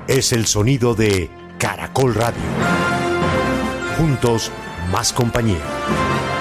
es el sonido de Caracol Radio. Juntos, más compañía.